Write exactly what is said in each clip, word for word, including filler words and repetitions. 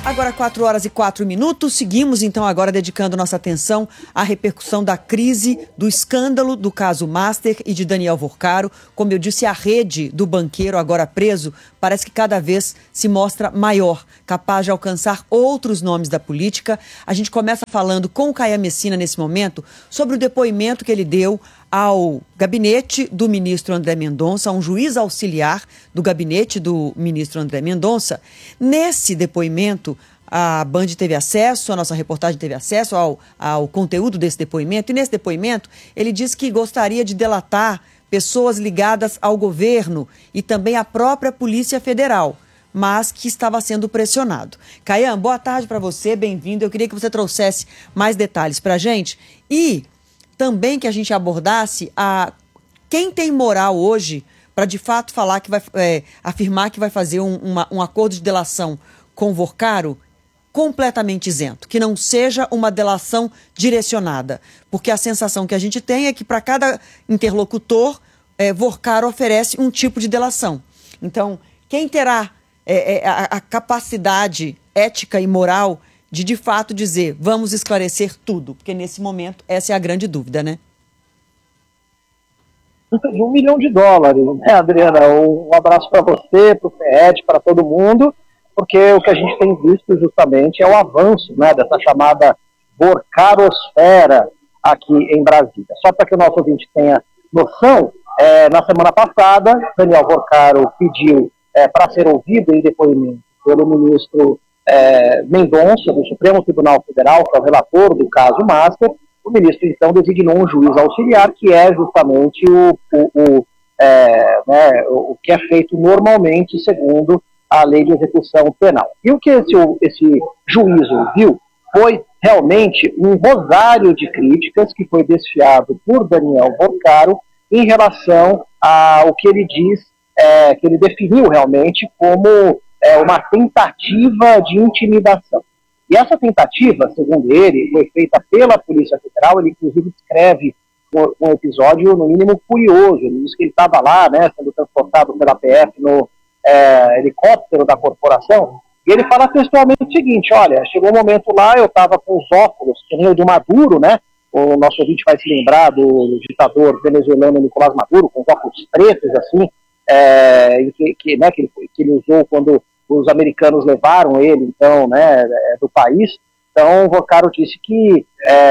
Agora quatro horas e quatro minutos, seguimos então agora dedicando nossa atenção à repercussão da crise, do escândalo do caso Master e de Daniel Vorcaro. Como eu disse, a rede do banqueiro agora preso parece que cada vez se mostra maior, capaz de alcançar outros nomes da política. A gente começa falando com o Caian Messina nesse momento sobre o depoimento que ele deu ao gabinete do ministro André Mendonça, a um juiz auxiliar do gabinete do ministro André Mendonça. Nesse depoimento, a Band teve acesso, a nossa reportagem teve acesso ao, ao conteúdo desse depoimento, e nesse depoimento ele disse que gostaria de delatar pessoas ligadas ao governo e também à própria Polícia Federal, mas que estava sendo pressionado. Caian, boa tarde para você, bem-vindo. Eu queria que você trouxesse mais detalhes para a gente e também que a gente abordasse a quem tem moral hoje para de fato falar que vai é, afirmar que vai fazer um, uma, um acordo de delação com o Vorcaro completamente isento, que não seja uma delação direcionada, porque a sensação que a gente tem é que para cada interlocutor, é, Vorcaro oferece um tipo de delação. Então, quem terá é, é, a, a capacidade ética e moral de, de fato, dizer, vamos esclarecer tudo? Porque, nesse momento, essa é a grande dúvida, né? De um milhão de dólares, né, Adriana? Um abraço para você, para o F E D, para todo mundo, porque o que a gente tem visto justamente é o avanço, né, dessa chamada Vorcarosfera aqui em Brasília. Só para que o nosso ouvinte tenha noção, é, na semana passada, Daniel Vorcaro pediu é, para ser ouvido em depoimento pelo ministro É, Mendonça, do Supremo Tribunal Federal, que é o relator do caso Master. O ministro, então, designou um juiz auxiliar, que é justamente o, o, o, é, né, o que é feito normalmente segundo a lei de execução penal. E o que esse, esse juiz ouviu foi realmente um rosário de críticas que foi desfiado por Daniel Vorcaro em relação ao que ele diz, é, que ele definiu realmente como É uma tentativa de intimidação. E essa tentativa, segundo ele, foi feita pela Polícia Federal. Ele, inclusive, descreve um, um episódio, no mínimo, curioso. Ele diz que ele estava lá, né, sendo transportado pela P F no é, helicóptero da corporação, e ele fala textualmente o seguinte: olha, chegou um momento lá, eu estava com os óculos, que nem o do Maduro, né, o nosso ouvinte vai se lembrar do ditador venezuelano Nicolás Maduro, com os óculos pretos, assim, é, que, que, né, que, ele, que ele usou quando os americanos levaram ele, então, né, do país. Então, o Vorcaro disse que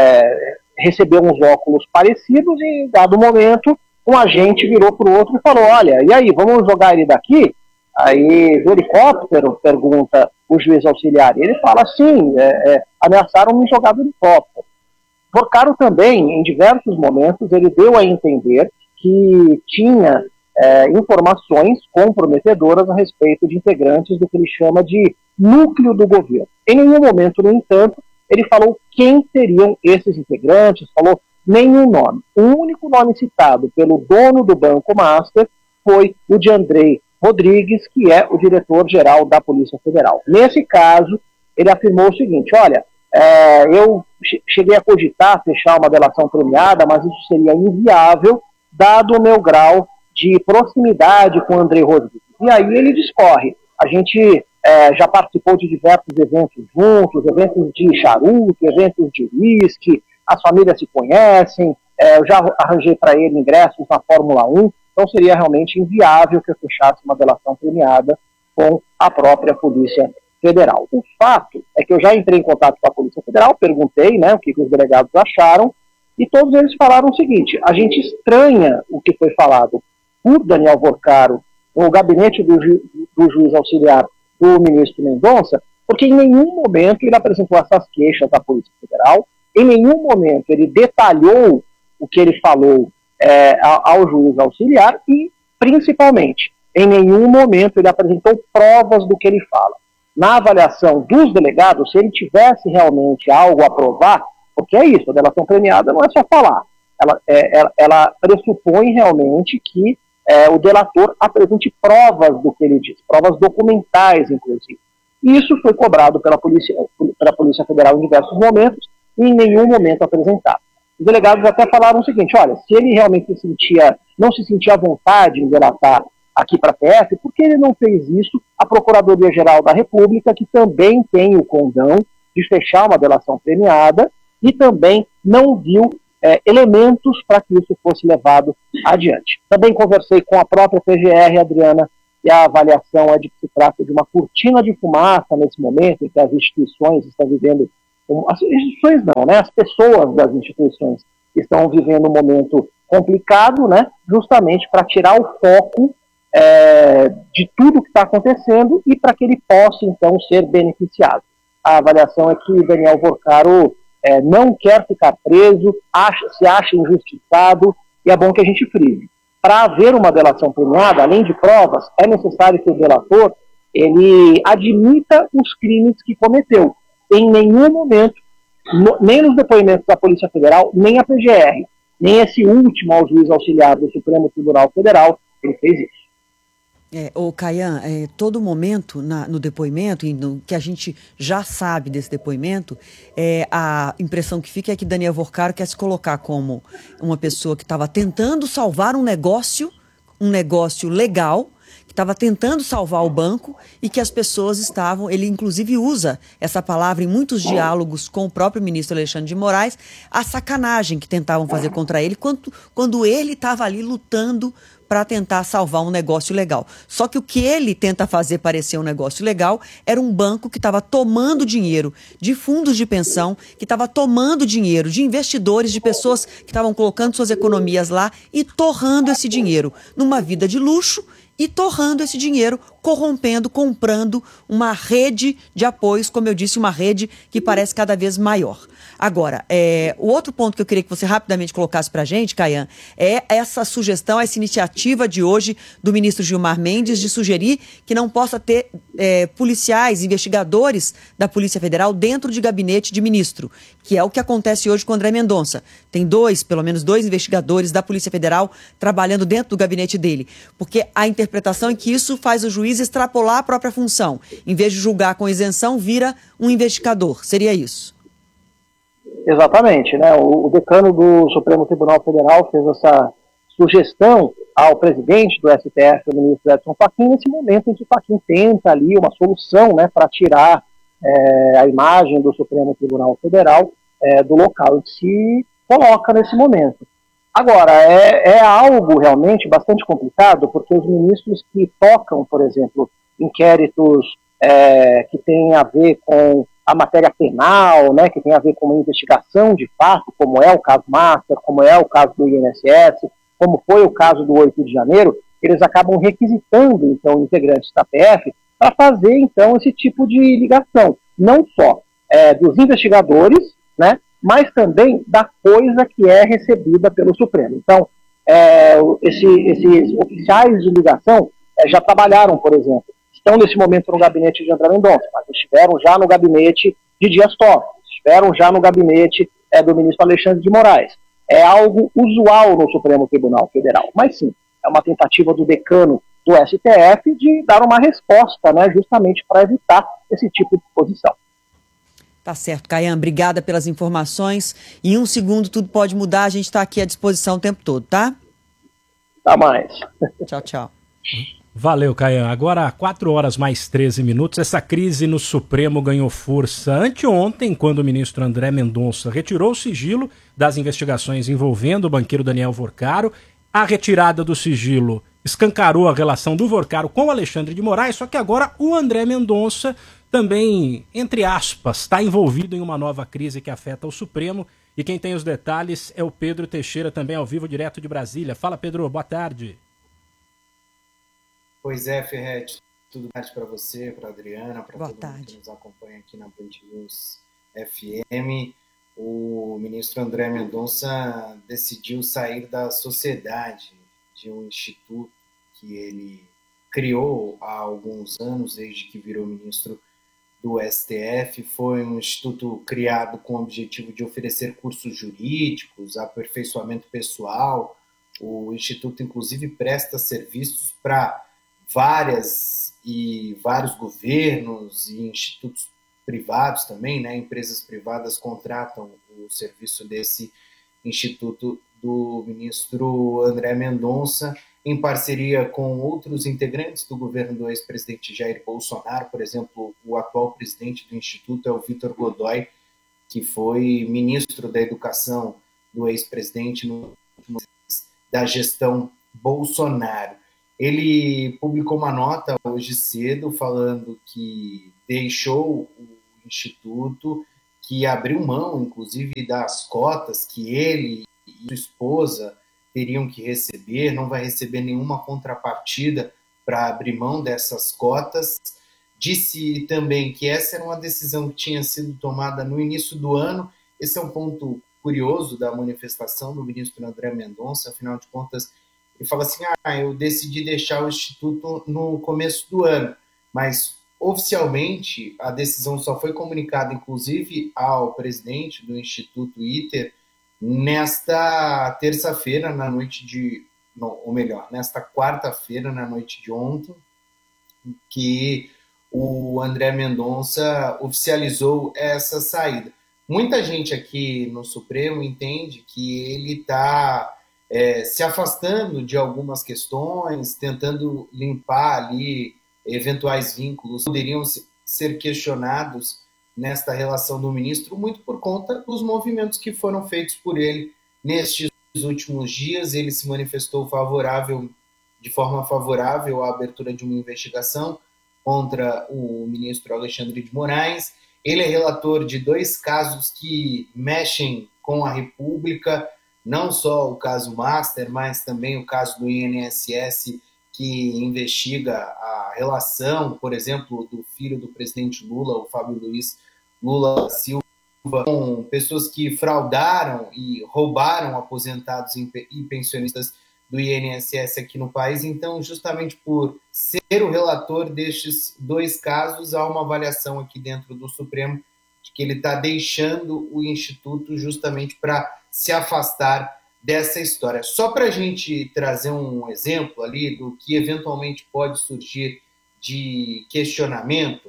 é, recebeu uns óculos parecidos e, em dado momento, um agente virou para o outro e falou: olha, e aí, vamos jogar ele daqui? Aí, do helicóptero, pergunta o juiz auxiliar. E ele fala: sim, é, é, ameaçaram me jogar do helicóptero. Vorcaro também, em diversos momentos, ele deu a entender que tinha É, informações comprometedoras a respeito de integrantes do que ele chama de núcleo do governo. Em nenhum momento, no entanto, ele falou quem seriam esses integrantes, falou nenhum nome. O único nome citado pelo dono do Banco Master foi o de André Rodrigues, que é o diretor-geral da Polícia Federal. Nesse caso, ele afirmou o seguinte: olha, é, eu cheguei a cogitar fechar uma delação premiada, mas isso seria inviável, dado o meu grau de proximidade com o André Rodrigues. E aí ele discorre. A gente é, já participou de diversos eventos juntos, eventos de charuto, eventos de uísque, as famílias se conhecem, é, eu já arranjei para ele ingressos na Fórmula um, então seria realmente inviável que eu fechasse uma delação premiada com a própria Polícia Federal. O fato é que eu já entrei em contato com a Polícia Federal, perguntei, né, o que, que os delegados acharam, e todos eles falaram o seguinte: a gente estranha o que foi falado por Daniel Vorcaro no gabinete do, ju do juiz auxiliar do ministro Mendonça, porque em nenhum momento ele apresentou essas queixas à Polícia Federal, em nenhum momento ele detalhou o que ele falou é, ao juiz auxiliar e, principalmente, em nenhum momento ele apresentou provas do que ele fala. Na avaliação dos delegados, se ele tivesse realmente algo a provar, porque é isso, a delação premiada não é só falar, ela, é, ela, ela pressupõe realmente que É, o delator apresente provas do que ele diz, provas documentais, inclusive. E isso foi cobrado pela Polícia, pela Polícia Federal em diversos momentos e em nenhum momento apresentado. Os delegados até falaram o seguinte: olha, se ele realmente se sentia, não se sentia à vontade em delatar aqui para a P F, por que ele não fez isso a Procuradoria-Geral da República, que também tem o condão de fechar uma delação premiada e também não viu é, elementos para que isso fosse levado adiante. Também conversei com a própria P G R, Adriana, e a avaliação é de que se trata de uma cortina de fumaça nesse momento em que as instituições estão vivendo, as instituições não, né, as pessoas das instituições estão vivendo um momento complicado, né, justamente para tirar o foco é, de tudo que está acontecendo e para que ele possa, então, ser beneficiado. A avaliação é que Daniel Vorcaro é, não quer ficar preso, acha, se acha injustiçado, e é bom que a gente frise. Para haver uma delação premiada, além de provas, é necessário que o delator ele admita os crimes que cometeu. Em nenhum momento, no, nem nos depoimentos da Polícia Federal, nem a P G R, nem esse último ao juiz auxiliar do Supremo Tribunal Federal, ele fez isso. É, ô Caian, é, todo momento na, no depoimento, e no que a gente já sabe desse depoimento, é, a impressão que fica é que Daniel Vorcaro quer se colocar como uma pessoa que estava tentando salvar um negócio, um negócio legal, que estava tentando salvar o banco e que as pessoas estavam, ele inclusive usa essa palavra em muitos diálogos com o próprio ministro Alexandre de Moraes, a sacanagem que tentavam fazer contra ele quando, quando ele estava ali lutando para tentar salvar um negócio legal. Só que o que ele tenta fazer parecer um negócio legal era um banco que estava tomando dinheiro de fundos de pensão, que estava tomando dinheiro de investidores, de pessoas que estavam colocando suas economias lá e torrando esse dinheiro numa vida de luxo e torrando esse dinheiro, corrompendo, comprando uma rede de apoios, como eu disse, uma rede que parece cada vez maior. Agora, é, o outro ponto que eu queria que você rapidamente colocasse para a gente, Caian, é essa sugestão, essa iniciativa de hoje do ministro Gilmar Mendes de sugerir que não possa ter é, policiais, investigadores da Polícia Federal dentro de gabinete de ministro, que é o que acontece hoje com André Mendonça. Tem dois, pelo menos dois investigadores da Polícia Federal trabalhando dentro do gabinete dele, porque a interpretação é que isso faz o juiz extrapolar a própria função. Em vez de julgar com isenção, vira um investigador. Seria isso? Exatamente, né? O, o decano do Supremo Tribunal Federal fez essa sugestão ao presidente do S T F, o ministro Edson Fachin, nesse momento em que o Fachin tenta ali uma solução, né, para tirar é, a imagem do Supremo Tribunal Federal é, do local em que se coloca nesse momento. Agora, é, é algo realmente bastante complicado, porque os ministros que tocam, por exemplo, inquéritos é, que têm a ver com a matéria penal, né, que tem a ver com uma investigação de fato, como é o caso Master, como é o caso do I N S S, como foi o caso do oito de janeiro, eles acabam requisitando, então, integrantes da P F para fazer, então, esse tipo de ligação, não só é, dos investigadores, né, mas também da coisa que é recebida pelo Supremo. Então, é, esse, esses oficiais de ligação é, já trabalharam, por exemplo, estão nesse momento no gabinete de André Mendonça, mas estiveram já no gabinete de Dias Toffoli, estiveram já no gabinete é, do ministro Alexandre de Moraes. É algo usual no Supremo Tribunal Federal, mas sim, é uma tentativa do decano do S T F de dar uma resposta, né, justamente para evitar esse tipo de posição. Tá certo, Caian, obrigada pelas informações. Em um segundo tudo pode mudar, a gente está aqui à disposição o tempo todo, tá? Tá mais. Tchau, tchau. Valeu, Caian. Agora, quatro horas mais treze minutos, essa crise no Supremo ganhou força anteontem, quando o ministro André Mendonça retirou o sigilo das investigações envolvendo o banqueiro Daniel Vorcaro. A retirada do sigilo escancarou a relação do Vorcaro com o Alexandre de Moraes, só que agora o André Mendonça também, entre aspas, está envolvido em uma nova crise que afeta o Supremo. E quem tem os detalhes é o Pedro Teixeira, também ao vivo, direto de Brasília. Fala, Pedro, boa tarde. Pois é, Ferretti, tudo bem para você, para a Adriana, para todo tarde. mundo que nos acompanha aqui na Band News F M. O ministro André Mendonça decidiu sair da sociedade de um instituto que ele criou há alguns anos, desde que virou ministro do S T F. Foi um instituto criado com o objetivo de oferecer cursos jurídicos, aperfeiçoamento pessoal. O instituto, inclusive, presta serviços para várias e vários governos e institutos privados também, né? Empresas privadas contratam o serviço desse instituto do ministro André Mendonça, em parceria com outros integrantes do governo do ex-presidente Jair Bolsonaro, por exemplo, o atual presidente do Instituto é o Vitor Godoy, que foi ministro da Educação do ex-presidente no, da gestão Bolsonaro. Ele publicou uma nota hoje cedo falando que deixou o Instituto, que abriu mão, inclusive, das cotas que ele e sua esposa teriam que receber, não vai receber nenhuma contrapartida para abrir mão dessas cotas. Disse também que essa era uma decisão que tinha sido tomada no início do ano. Esse é um ponto curioso da manifestação do ministro André Mendonça, afinal de contas, ele fala assim, ah, eu decidi deixar o Instituto no começo do ano, mas oficialmente a decisão só foi comunicada, inclusive, ao presidente do Instituto ITER, nesta terça-feira, na noite de... Não, ou melhor, nesta quarta-feira, na noite de ontem, que o André Mendonça oficializou essa saída. Muita gente aqui no Supremo entende que ele está é, se afastando de algumas questões, tentando limpar ali eventuais vínculos que poderiam ser questionados nesta relação do ministro, muito por conta dos movimentos que foram feitos por ele nestes últimos dias. Ele se manifestou favorável, de forma favorável à abertura de uma investigação contra o ministro Alexandre de Moraes. Ele é relator de dois casos que mexem com a República, não só o caso Master, mas também o caso do I N S S, que investiga a relação, por exemplo, do filho do presidente Lula, o Fábio Luiz Lula Silva, com pessoas que fraudaram e roubaram aposentados e pensionistas do I N S S aqui no país. Então, justamente por ser o relator destes dois casos, há uma avaliação aqui dentro do Supremo de que ele está deixando o Instituto justamente para se afastar dessa história. Só para a gente trazer um exemplo ali do que eventualmente pode surgir de questionamento,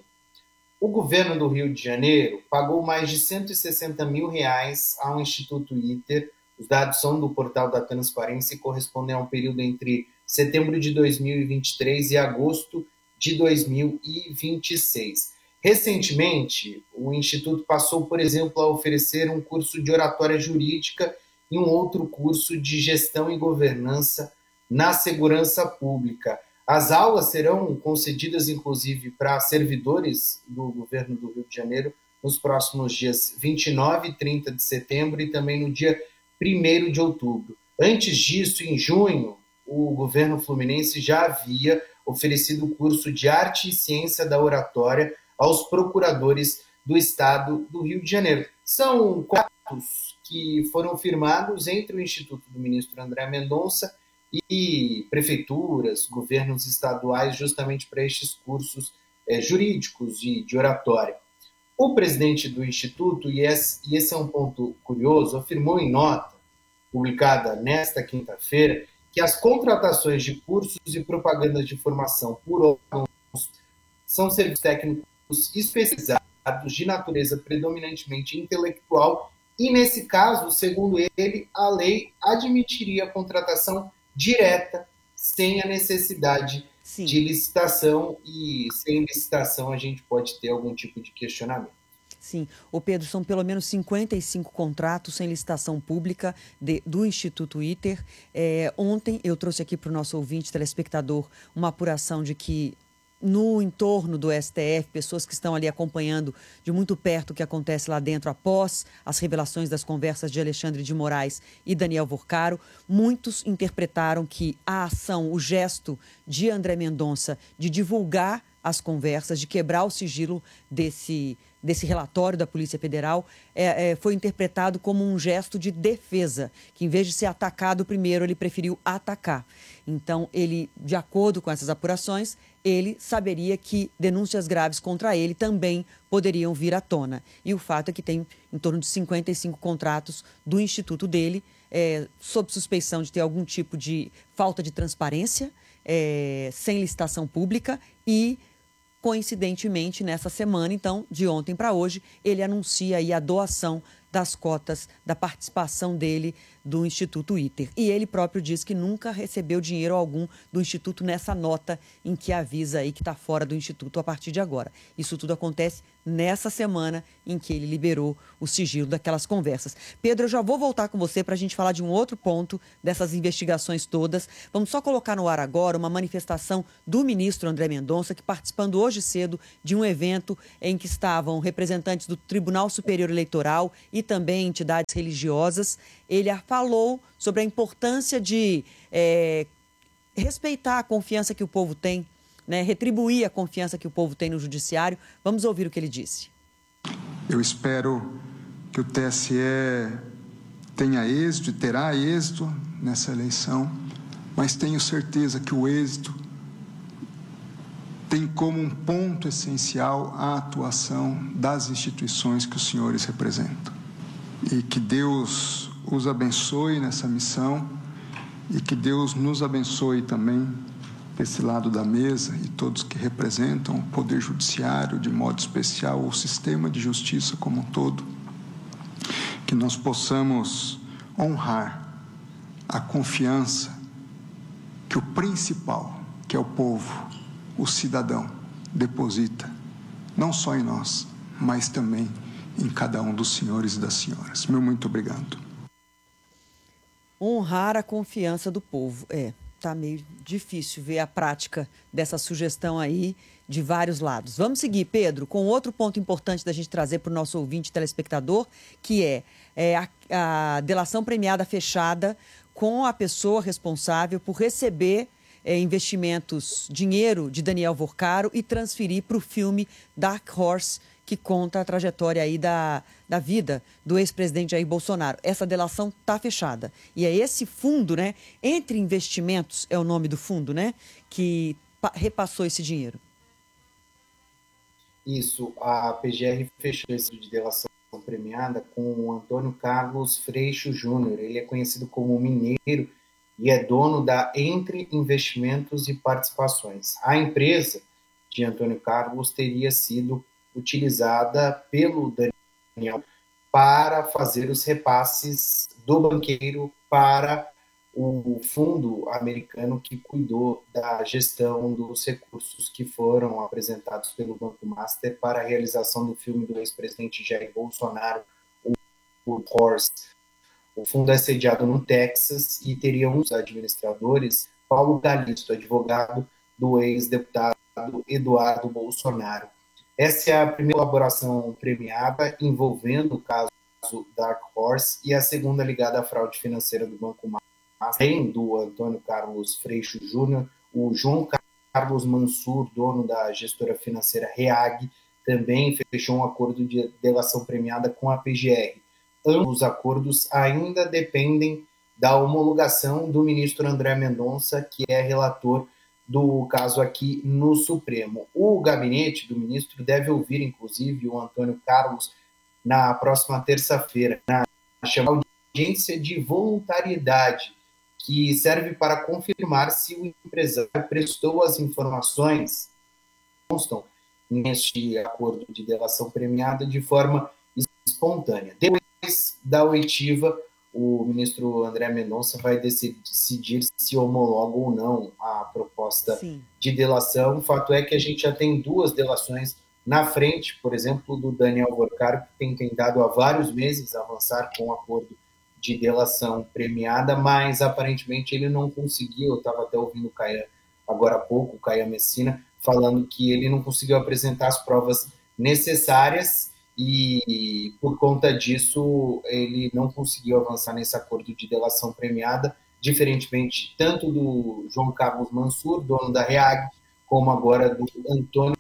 o governo do Rio de Janeiro pagou mais de cento e sessenta mil reais ao Instituto ITER. Os dados são do portal da Transparência e correspondem a um período entre setembro de dois mil e vinte e três e agosto de dois mil e vinte e seis. Recentemente, o Instituto passou, por exemplo, a oferecer um curso de oratória jurídica e um outro curso de gestão e governança na segurança pública. As aulas serão concedidas, inclusive, para servidores do governo do Rio de Janeiro nos próximos dias vinte e nove e trinta de setembro e também no dia primeiro de outubro. Antes disso, em junho, o governo fluminense já havia oferecido o curso de Arte e Ciência da Oratória aos procuradores do Estado do Rio de Janeiro. São contratos que foram firmados entre o Instituto do ministro André Mendonça e prefeituras, governos estaduais, justamente para estes cursos é, jurídicos e de oratória. O presidente do Instituto, e esse, e esse é um ponto curioso, afirmou em nota publicada nesta quinta-feira que as contratações de cursos e propagandas de formação por órgãos são serviços técnicos especializados de natureza predominantemente intelectual e, nesse caso, segundo ele, a lei admitiria a contratação direta, sem a necessidade Sim. de licitação, e sem licitação a gente pode ter algum tipo de questionamento. Sim. Ô Pedro, são pelo menos cinquenta e cinco contratos sem licitação pública de, do Instituto ITER. É, ontem eu trouxe aqui para o nosso ouvinte, telespectador, uma apuração de que no entorno do S T F, pessoas que estão ali acompanhando de muito perto o que acontece lá dentro após as revelações das conversas de Alexandre de Moraes e Daniel Vorcaro, muitos interpretaram que a ação, o gesto de André Mendonça de divulgar as conversas, de quebrar o sigilo desse, desse relatório da Polícia Federal, é, é, foi interpretado como um gesto de defesa, que em vez de ser atacado primeiro, ele preferiu atacar. Então, ele, de acordo com essas apurações, ele saberia que denúncias graves contra ele também poderiam vir à tona. E o fato é que tem em torno de cinquenta e cinco contratos do instituto dele, é, sob suspeição de ter algum tipo de falta de transparência, é, sem licitação pública e, coincidentemente, nessa semana, então, de ontem para hoje, ele anuncia aí a doação das cotas da participação dele do Instituto ITER. E ele próprio diz que nunca recebeu dinheiro algum do Instituto nessa nota em que avisa aí que está fora do Instituto a partir de agora. Isso tudo acontece nessa semana em que ele liberou o sigilo daquelas conversas. Pedro, eu já vou voltar com você para a gente falar de um outro ponto dessas investigações todas. Vamos só colocar no ar agora uma manifestação do ministro André Mendonça, que participando hoje cedo de um evento em que estavam representantes do Tribunal Superior Eleitoral e também entidades religiosas. Ele falou sobre a importância de é, respeitar a confiança que o povo tem, né, retribuir a confiança que o povo tem no judiciário. Vamos ouvir o que ele disse. Eu espero que o T S E tenha êxito e terá êxito nessa eleição, mas tenho certeza que o êxito tem como um ponto essencial a atuação das instituições que os senhores representam. E que Deus os abençoe nessa missão e que Deus nos abençoe também desse lado da mesa e todos que representam o Poder Judiciário, de modo especial o sistema de justiça como um todo, que nós possamos honrar a confiança que o principal, que é o povo, o cidadão, deposita, não só em nós, mas também em cada um dos senhores e das senhoras. Meu muito obrigado. Honrar a confiança do povo. É, tá meio difícil ver a prática dessa sugestão aí de vários lados. Vamos seguir, Pedro, com outro ponto importante da gente trazer para o nosso ouvinte telespectador, que é, é a, a delação premiada fechada com a pessoa responsável por receber É, investimentos, dinheiro de Daniel Vorcaro e transferir para o filme Dark Horse, que conta a trajetória aí da, da vida do ex-presidente Jair Bolsonaro. Essa delação está fechada. E é esse fundo, né, Entre Investimentos é o nome do fundo, né, que repassou esse dinheiro. Isso, a P G R fechou esse de delação premiada com o Antônio Carlos Freixo Júnior. Ele é conhecido como Mineiro e é dono da Entre Investimentos e Participações. A empresa de Antônio Carlos teria sido utilizada pelo Daniel para fazer os repasses do banqueiro para o fundo americano que cuidou da gestão dos recursos que foram apresentados pelo Banco Master para a realização do filme do ex-presidente Jair Bolsonaro, o Horse. O fundo é sediado no Texas e teria um dos administradores, Paulo Galisto, advogado do ex-deputado Eduardo Bolsonaro. Essa é a primeira colaboração premiada envolvendo o caso Dark Horse e a segunda ligada à fraude financeira do Banco Master. Além do Antônio Carlos Freixo Júnior, o João Carlos Mansur, dono da gestora financeira REAG, também fechou um acordo de delação premiada com a P G R. Ambos os acordos ainda dependem da homologação do ministro André Mendonça, que é relator do caso aqui no Supremo. O gabinete do ministro deve ouvir, inclusive, o Antônio Carlos na próxima terça-feira, na chamada audiência de voluntariedade, que serve para confirmar se o empresário prestou as informações que constam neste acordo de delação premiada de forma espontânea. Depois da oitiva, o ministro André Mendonça vai decidir se homologa ou não a proposta Sim. de delação. O fato é que a gente já tem duas delações na frente, por exemplo, do Daniel Vorcaro, que tem tentado há vários meses avançar com o acordo de delação premiada, mas aparentemente ele não conseguiu. Eu estava até ouvindo o Caia agora há pouco, o Caia Messina, falando que ele não conseguiu apresentar as provas necessárias e, por conta disso, ele não conseguiu avançar nesse acordo de delação premiada, diferentemente tanto do João Carlos Mansur, dono da REAG, como agora do Antônio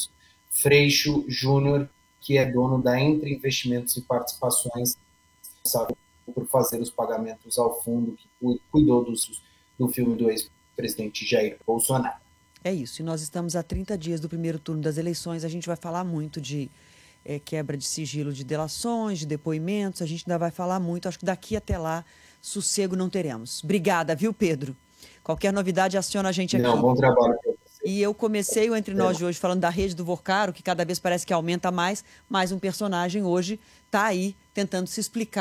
Freixo Júnior, que é dono da Entre Investimentos e Participações, sabe, por fazer os pagamentos ao fundo que cuidou dos, do filme do ex-presidente Jair Bolsonaro. É isso, e nós estamos a trinta dias do primeiro turno das eleições, a gente vai falar muito de é, quebra de sigilo de delações, de depoimentos, a gente ainda vai falar muito, acho que daqui até lá, sossego não teremos. Obrigada, viu, Pedro? Qualquer novidade, aciona a gente aqui. Não, bom trabalho. E eu comecei o Entre Nós de hoje falando da rede do Vorcaro, que cada vez parece que aumenta mais, mas um personagem hoje está aí tentando se explicar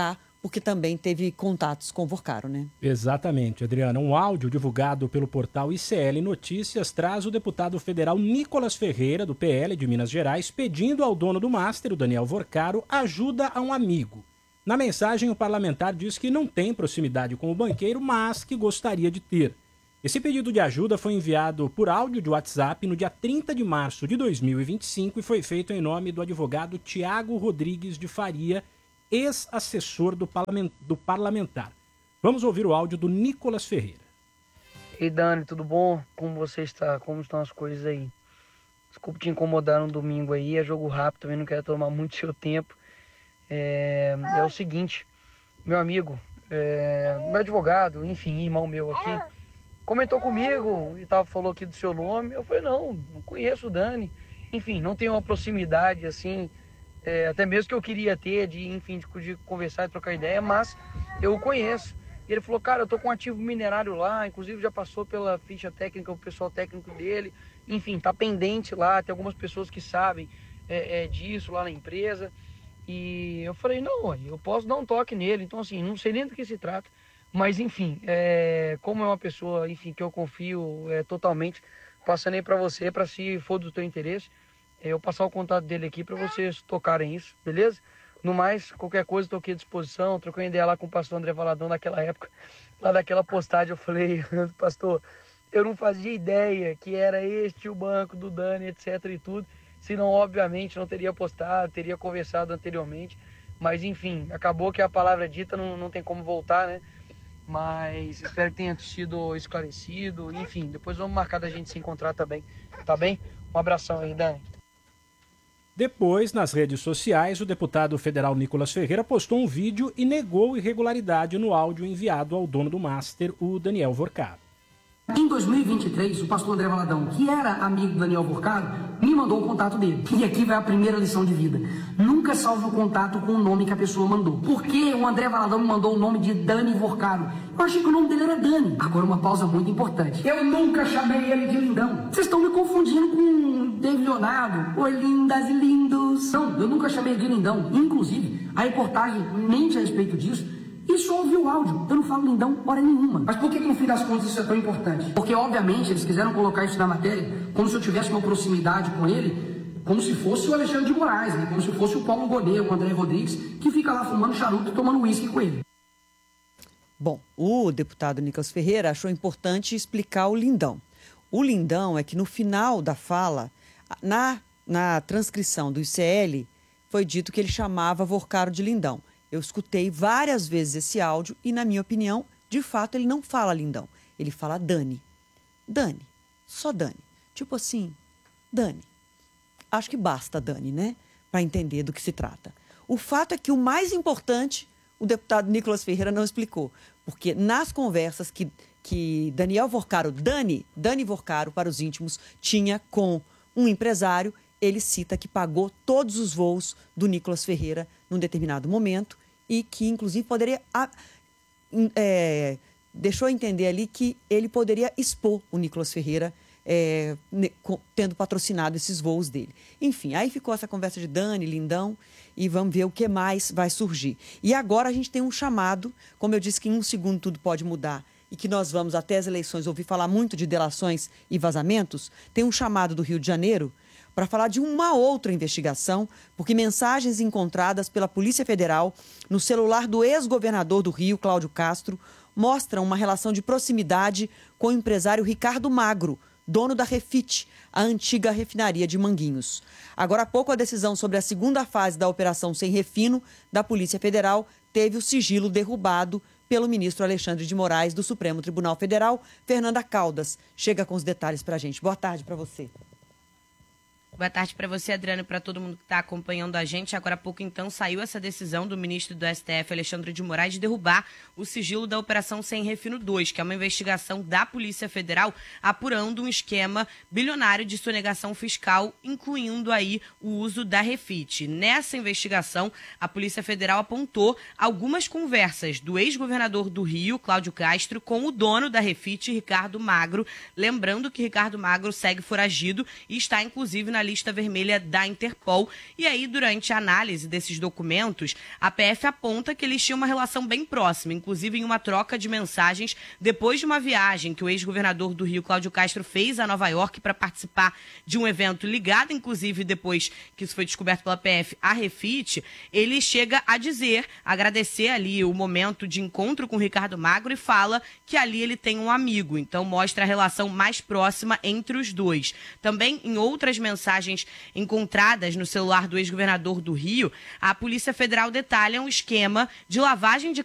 porque também teve contatos com o Vorcaro, né? Exatamente, Adriana. Um áudio divulgado pelo portal I C L Notícias traz o deputado federal Nicolas Ferreira, do P L de Minas Gerais, pedindo ao dono do Master, o Daniel Vorcaro, ajuda a um amigo. Na mensagem, o parlamentar diz que não tem proximidade com o banqueiro, mas que gostaria de ter. Esse pedido de ajuda foi enviado por áudio de WhatsApp no dia trinta de março de dois mil e vinte e cinco e foi feito em nome do advogado Tiago Rodrigues de Faria, ex-assessor do, parlament... do parlamentar. Vamos ouvir o áudio do Nicolas Ferreira. Ei, Dani, tudo bom? Como você está? Como estão as coisas aí? Desculpa te incomodar no domingo aí, é jogo rápido, também não quero tomar muito seu tempo. É, é o seguinte, meu amigo, é, meu advogado, enfim, irmão meu aqui, comentou comigo e tava, falou aqui do seu nome. Eu falei, não, não conheço o Dani. Enfim, não tenho uma proximidade assim, é, até mesmo que eu queria ter, de, enfim, de, de conversar e trocar ideia, mas eu o conheço. E ele falou, cara, eu tô com um ativo minerário lá, inclusive já passou pela ficha técnica, o pessoal técnico dele, enfim, tá pendente lá, tem algumas pessoas que sabem é, é, disso lá na empresa. E eu falei, não, eu posso dar um toque nele, então assim, não sei nem do que se trata, mas enfim, é, como é uma pessoa, enfim, que eu confio é, totalmente, passando aí para você, para se for do teu interesse, é, eu passar o contato dele aqui para vocês tocarem isso, beleza? No mais, qualquer coisa, estou aqui à disposição. Troquei ideia lá com o pastor André Valadão naquela época, lá daquela postagem, eu falei, pastor, eu não fazia ideia que era este o banco do Dani, etc e tudo, senão, obviamente, não teria postado, teria conversado anteriormente, mas enfim, acabou que a palavra dita não, não tem como voltar, né? Mas espero que tenha sido esclarecido, enfim, depois vamos marcar da gente se encontrar também, tá bem? Um abração aí, Dani. Depois, nas redes sociais, o deputado federal Nicolas Ferreira postou um vídeo e negou irregularidade no áudio enviado ao dono do Master, o Daniel Vorcaro. Em dois mil e vinte e três, o pastor André Valadão, que era amigo do Daniel Vorcaro, me mandou o contato dele. E aqui vai a primeira lição de vida. Nunca salve o contato com o nome que a pessoa mandou. Por que o André Valadão me mandou o nome de Dani Vorcaro? Eu achei que o nome dele era Dani. Agora uma pausa muito importante. Eu nunca chamei ele de lindão. Vocês estão me confundindo com David Leonardo. Oi, lindas e lindos. Não, eu nunca chamei ele de lindão. Inclusive, a reportagem mente a respeito disso. E só ouvi o áudio. Eu não falo lindão hora nenhuma. Mas por que, que no fim das contas isso é tão importante? Porque, obviamente, eles quiseram colocar isso na matéria como se eu tivesse uma proximidade com ele, como se fosse o Alexandre de Moraes, né? Como se fosse o Paulo Gonet, o André Rodrigues, que fica lá fumando charuto e tomando uísque com ele. Bom, o deputado Nicolas Ferreira achou importante explicar o lindão. O lindão é que no final da fala, na, na transcrição do I C L, foi dito que ele chamava Vorcaro de lindão. Eu escutei várias vezes esse áudio e, na minha opinião, de fato, ele não fala lindão. Ele fala Dani. Dani. Só Dani. Tipo assim, Dani. Acho que basta Dani, né? Para entender do que se trata. O fato é que o mais importante, o deputado Nicolas Ferreira não explicou. Porque nas conversas que, que Daniel Vorcaro, Dani, Dani Vorcaro, para os íntimos, tinha com um empresário, ele cita que pagou todos os voos do Nicolas Ferreira num determinado momento e que, inclusive, poderia... É, deixou entender ali que ele poderia expor o Nicolas Ferreira é, tendo patrocinado esses voos dele. Enfim, aí ficou essa conversa de Dani, lindão, e vamos ver o que mais vai surgir. E agora a gente tem um chamado, como eu disse que em um segundo tudo pode mudar, e que nós vamos até as eleições ouvir falar muito de delações e vazamentos, tem um chamado do Rio de Janeiro para falar de uma outra investigação, porque mensagens encontradas pela Polícia Federal no celular do ex-governador do Rio, Cláudio Castro, mostram uma relação de proximidade com o empresário Ricardo Magro, dono da Refit, a antiga refinaria de Manguinhos. Agora há pouco, a decisão sobre a segunda fase da Operação Sem Refino da Polícia Federal teve o sigilo derrubado pelo ministro Alexandre de Moraes do Supremo Tribunal Federal. Fernanda Caldas chega com os detalhes para a gente. Boa tarde para você. Boa tarde para você, Adriano, e para todo mundo que está acompanhando a gente. Agora há pouco, então, saiu essa decisão do ministro do S T F, Alexandre de Moraes, de derrubar o sigilo da Operação Sem Refino dois, que é uma investigação da Polícia Federal apurando um esquema bilionário de sonegação fiscal, incluindo aí o uso da Refit. Nessa investigação, a Polícia Federal apontou algumas conversas do ex-governador do Rio, Cláudio Castro, com o dono da Refit, Ricardo Magro. Lembrando que Ricardo Magro segue foragido e está, inclusive, na lista vermelha da Interpol. E aí, durante a análise desses documentos, a P F aponta que eles tinham uma relação bem próxima, inclusive em uma troca de mensagens depois de uma viagem que o ex-governador do Rio, Cláudio Castro, fez a Nova York para participar de um evento ligado, inclusive depois que isso foi descoberto pela P F, a Refit. Ele chega a dizer, agradecer ali o momento de encontro com o Ricardo Magro e fala que ali ele tem um amigo, então mostra a relação mais próxima entre os dois. Também em outras mensagens encontradas no celular do ex-governador do Rio, a Polícia Federal detalha um esquema de lavagem de